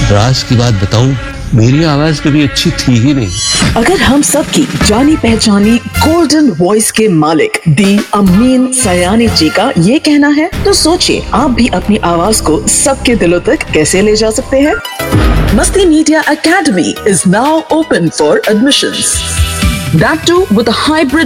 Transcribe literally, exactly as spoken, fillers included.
राज की बात बताऊं, मेरी आवाज कभी अच्छी थी ही नहीं। अगर हम सब की जानी पहचानी गोल्डन वॉइस के मालिक दी अमीन सयानी जी का ये कहना है, तो सोचिए आप भी अपनी आवाज को सबके दिलों तक कैसे ले जा सकते हैं। मस्ती media academy is now open for admissions, that too with a hybrid